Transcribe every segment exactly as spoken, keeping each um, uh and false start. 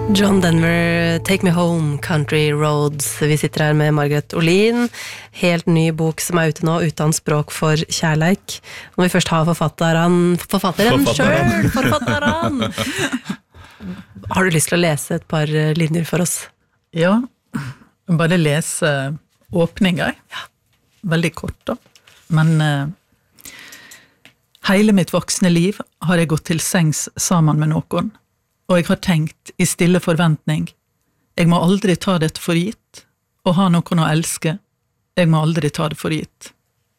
John Denver, Take Me Home, Country Roads. Vi sitter her med Margaret Olin. Helt ny bok som er ute nå, Utan språk for kjærleik. Når vi først har forfatteren, forfatteren selv, forfatteren. Har du lyst til å lese et par linjer for oss? Ja, bare lese åpninger. Ja. Veldig kort da. Men uh, hele mitt voksne liv har jeg gått til sengs sammen med noen. Og jeg har tenkt i stille forventning, jeg må aldri ta dette for gitt, og ha noen å elske, jeg må aldri ta det for gitt.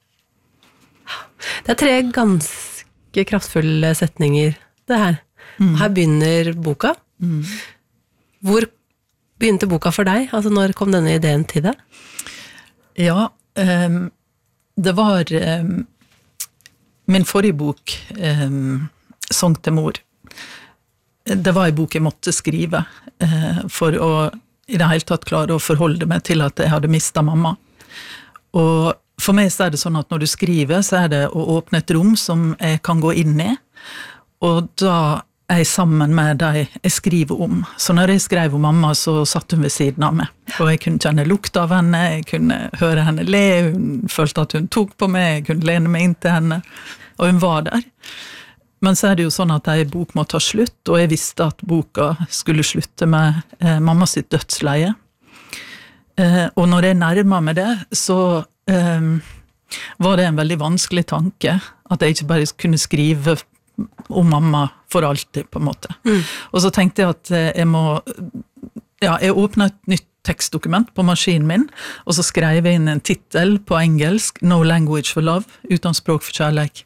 Det er tre ganske kraftfulle setninger, det her. Mm. Her begynner boka. Mm. Hvor begynte boka for deg? Altså, når kom denne ideen til deg? Ja, um, det var um, min forrige bok, um, Sång til mor. Det var en bok jeg måtte skrive eh, for å i det hele tatt klare å forholde meg til at jeg hadde mistet mamma. Og for meg så er det sånn at når du skriver, så er det å åpne et rom som jeg kan gå inn i, og da er jeg sammen med de jeg skriver om. Så når jeg skrev om mamma, så satt hun ved siden av meg, og jeg kunne kjenne lukt av henne, jeg kunne høre henne le, hun følte at hun tok på meg, jeg kunne lene meg inn til henne, og hun var der. Men så er det jo sånn at en bok må ta slutt, og jeg visste at boka skulle slutte med eh, mamma sitt dødsleie. Eh, og når jeg nærmet meg det, så eh, var det en veldig vanskelig tanke, at jeg ikke bare kunne skrive om mamma for alltid, på en måte. Mm. Og så tenkte jeg at jeg må, ja, jeg åpnet et nytt tekstdokument på maskinen min, og så skrev jeg inn en titel på engelsk, No Language for Love, Utan språk for kjærleik.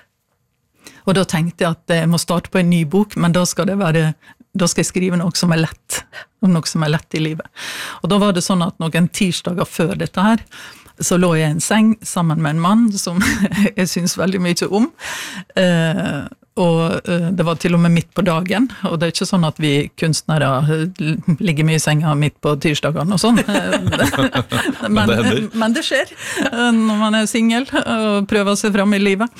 Og da tenkte jeg at jeg må starte på en ny bok, men da skal det være, da skal jeg skrive noe som er lett, om noe som er lett i livet. Og da var det sånn at noen tirsdager før dette her, så lå jeg i en seng sammen med en mann som jeg synes veldig mye om, eh, og det var til og med midt på dagen, og det er ikke sånn at vi kunstnere ligger mye i senga midt på tirsdagene og sånn. men, men, det men det skjer når man er single og prøver seg frem i livet.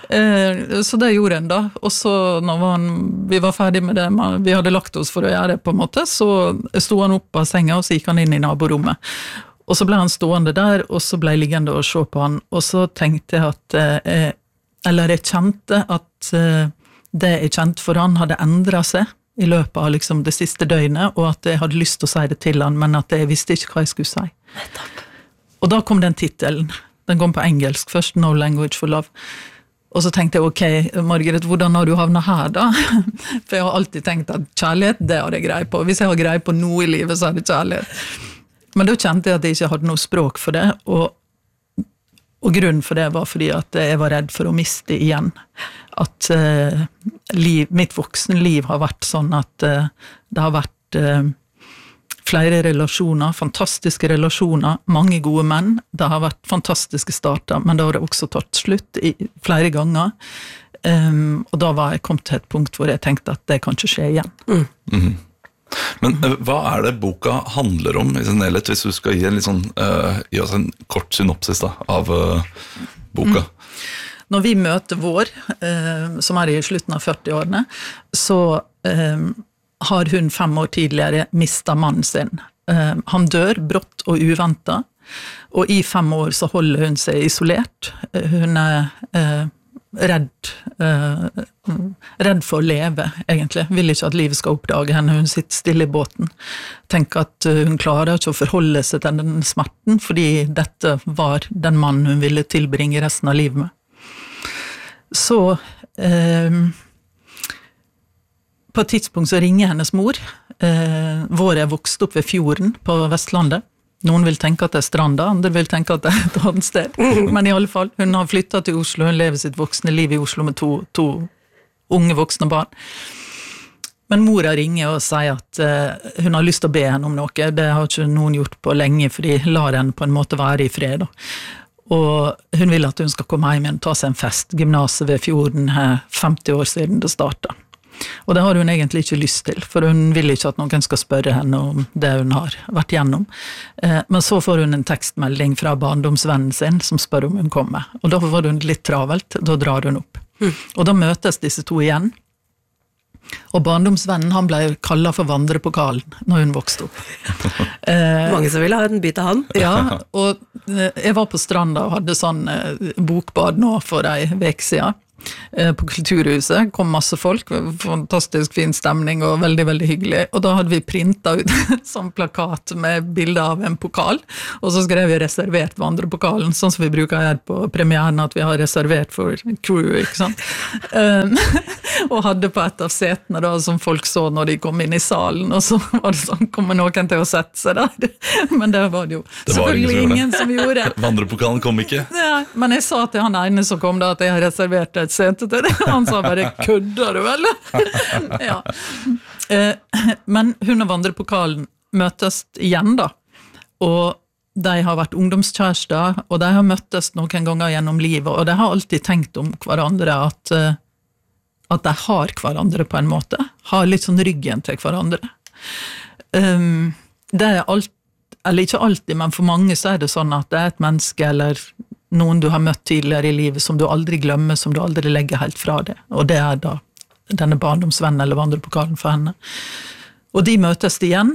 Så det gjorde en da, og så når han, vi var ferdig med det, vi hadde lagt oss for å gjøre det på en måte, så stod han opp av senga, og så gikk han inn i naborommet. Og så ble han stående der, og så ble jeg liggende og se på han, og så tenkte jeg at eh, eller jeg kjente at uh, det jeg kjente for han hadde endret seg i løpet av liksom, det siste døgnet, og at jeg hadde lyst til å si det til han, men at jeg visste ikke hva jeg skulle si. Og da kom den titelen, den kom på engelsk, først No Language for Love. Og så tenkte jeg, ok, Margaret, hvordan har du havnet her da? For jeg har alltid tenkt at kjærlighet, det har jeg grei på. Hvis jeg har grei på noe i livet, så er det kjærlighet. Men da kjente jeg at jeg ikke hadde noe språk for det, og Og grunnen for det var fordi at jeg var redd for å miste igjen. At uh, liv, mitt voksne liv har vært sånn at uh, det har vært uh, flere relasjoner, fantastiske relasjoner, mange gode menn. Det har vært fantastiske starter, men det har også tatt slutt i, flere ganger. Um, og da var jeg kommet til et punkt hvor jeg tenkte at det kan ikke skje igjen. Mm. Mm-hmm. Men uh, hva er det boka handler om i sin helhet, hvis du skal gi en litt sånn, uh, gi oss en kort synopsis da, av uh, boka? Mm. Når vi møter vår, uh, som er i slutten av førti-årene, så uh, har hun fem år tidligere mistet mannen sin. Uh, han dør brått og uventet, og i fem år så holder hun seg isolert. Uh, hun er uh, redd, uh, redd for å leve, egentlig. Vil ikke at livet skal oppdage henne. Hun sitter stille i båten. Tenker at hun klarer ikke å forholde seg til den smerten, fordi dette var den mannen hun ville tilbringe resten av livet med. Så uh, på et tidspunkt så ringer hennes mor. Uh, vår er vokst opp ved fjorden på Vestlandet. Noen vil tenke at det er stranda, andre vil tenke at det er et annet sted. Men i alle fall, hun har flyttet til Oslo, hun lever sitt voksne liv i Oslo med to, to unge voksne barn. Men mora ringer og sier at uh, hun har lyst til å be henne om noe. Det har ikke noen gjort på lenge, for de lar henne på en måte være i fred. Da. Og hun vil at hun skal komme hjem igjen og ta seg en fest. Gymnaset ved fjorden her, femti år siden det startet. Og det har hun egentlig ikke lyst til, for hun vil ikke at noen skal spørre henne om det hun har vært gjennom. Men så får hun en tekstmelding fra barndomsvennen sin som spør om hun kommer. Og da var hun litt travelt, da drar hun opp. Mm. Og da møtes disse to igjen. Og barndomsvennen, han ble kallet for vandrepokalen når hun vokste opp. eh, Mange som ville ha en bit av han. Ja, og jeg var på stranda og hadde sånn bokbad nå for ei vek siden. På Kulturhuset kom masse folk, fantastisk fin stemning og veldig, veldig hyggelig, og da hadde vi printet ut en sånn plakat med bilde av en pokal, og så skrev vi reservert vandrepokalen, sånn som vi bruker her på premieren, at vi har reservert for crew, ikke sant? Um, og hadde på et av setene da, som folk så når de kom inn i salen, og så var det sånn, kommer noen til å sette seg der? Men det var det jo det var selvfølgelig ingen, ingen som gjorde. Vandrepokalen kom ikke. Ja, men jeg sa til han ene som kom da, at jeg har reservert et sete til det. Han sa bare, kødder du, eller? Ja. Men hun og vandrepokalen møtes igjen da, og de har vært ungdomskjærester, og de har møttes noen ganger gjennom livet, og de har alltid tenkt om hverandre at, at de har hverandre på en måte, har litt sånn ryggen til hverandre. Det er alt, eller ikke alltid, men for mange så er det sånn at det er et menneske, eller noen du har møtt tidligere i livet som du aldri glemmer, som du aldri legger helt fra deg. Og det er da denne barndomsvennen eller vandrepokalen for henne. Og de møtes igjen,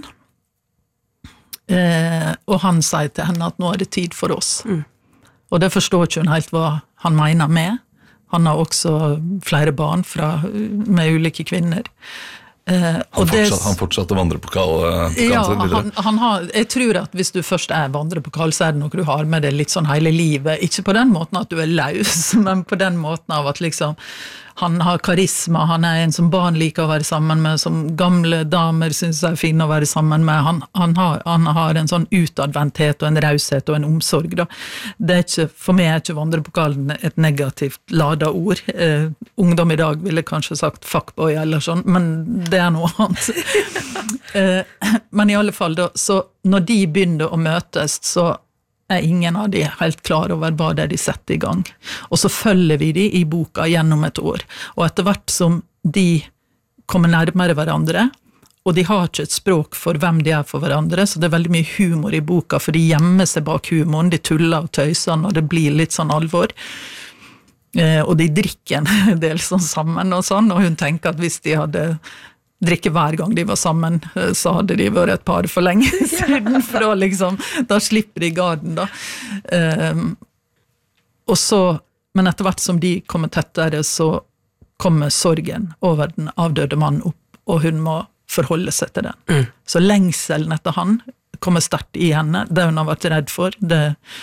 eh, og han sier til henne at nå er det tid for oss. Mm. Og det forstår ikke hun helt hva han mener med. Han har også flere barn fra, med ulike kvinner. Eh, han, fortsatt, det, han fortsatte vandrepokal eh, ja, han, han har, jeg tror at hvis du først er vandrepokal, så er det noe du har med det litt sånn hele livet, ikke på den måten at du er løs, men på den måten av at liksom han har karisma, han er en som barn liker å være sammen med, som gamle damer synes er fine å være sammen med, han, han, har, han har en sånn utadvendthet og en raushet og en omsorg da. Det er ikke, for meg er ikke vandrepokalen et negativt ladet ord. Eh, ungdom i dag ville kanskje sagt fuckboy eller sånn, men det er noe annet. eh, men i alle fall da, så når de begynner å møtes, så er ingen av de helt klar over hva det er de setter i gang. Og så følger vi de i boka gjennom et år. Og etter hvert som de kommer nærmere hverandre, og de har ikke et språk for hvem de er for hverandre, så det er veldig mye humor i boka, for de gjemmer seg bak humoren, de tuller og tøyser når det blir litt sånn alvor. Eh, og de drikker en del sånn sammen og sånn, og hun tenker at hvis de hadde drikke hver gang de var sammen, så hadde de vært et par for lenge siden, for å liksom, da slipper de garden da. Um, og så, men etter hvert som de kommer tettere, så kommer sorgen over den avdøde mannen opp, og hun må forholde seg til den. Mm. Så lengselen etter han kommer sterkt i henne, det hun har vært redd for, det,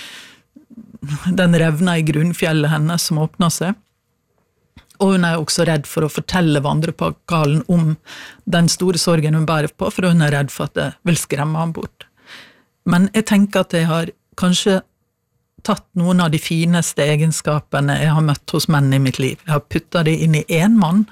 den revna i grunnfjellet hennes som åpner seg. Og hun er også redd for å fortelle vandrepokalen om den store sorgen hun bærer på, for hun er redd for at det vil skremme ham bort. Men jeg tenker at jeg har kanskje tatt noen av de fineste egenskapene jeg har møtt hos menn i mitt liv. Jeg har puttet det inn i en mann,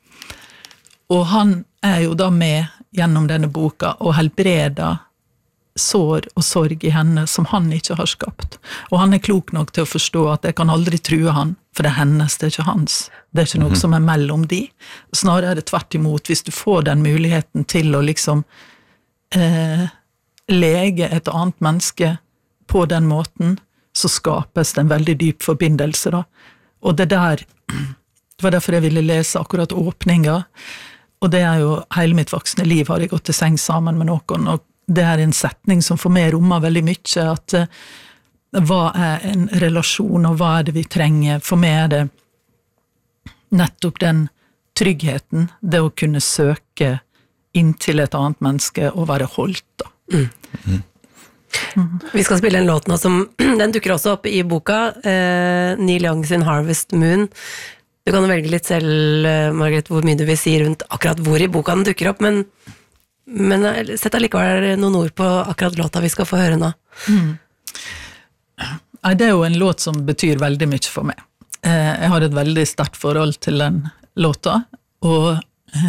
og han er jo da med gjennom denne boka og helbreder sår og sorg i henne som han ikke har skapt. Og han er klok nok til å forstå at jeg kan aldri true han, for det er hennes, det er ikke hans. Det er ikke noe som er mellom de. Snarere er det tvert imot, hvis du får den muligheten til å liksom eh, lege et annet menneske på den måten, så skapes det en veldig dyp forbindelse da. Og det der, det var derfor jeg ville lese akkurat åpninga, og det er jo hele mitt voksne liv har jeg gått til seng sammen med noen, og det er en setning som for meg rommer veldig mye, at uh, hva er en relasjon, og hva er det vi trenger? For meg er det nettopp den tryggheten, det å kunne søke inn til et annet menneske og være holdt da. Mm. Mm. Mm. Vi skal spille en låt nå som, den dukker også opp i boka, uh, Neil Young sin Harvest Moon. Du kan velge litt selv, uh, Margaret, hvor mye du vil si rundt akkurat hvor i boka den dukker opp, men Men sett allikevel noen ord på akkurat låta vi skal få høre nå. Mm. Det er jo en låt som betyr veldig mye for meg. Jeg har et veldig sterkt forhold til den låta, og,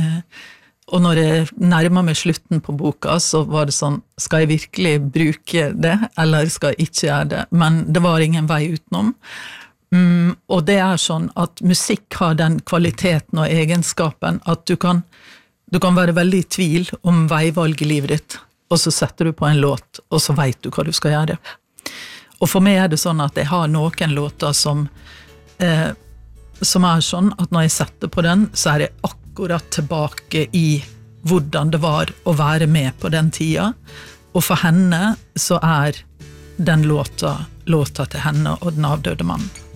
og når jeg nærmer meg slutten på boka, så var det sånn, skal jeg virkelig bruke det, eller skal jeg ikke gjøre det? Men det var ingen vei utenom. Mm, og det er sånn at musikk har den kvaliteten og egenskapen at du kan Du kan være veldig i tvil om veivalg i livet ditt, og så setter du på en låt, og så vet du hva du skal gjøre. Og for meg er det sånn at jeg har noen låter som, eh, som er sånn at når jeg setter på den, så er jeg akkurat akkurat tilbake i hvordan det var å være med på den tida, og for henne så er den låta, låta til henne og den avdøde mannen.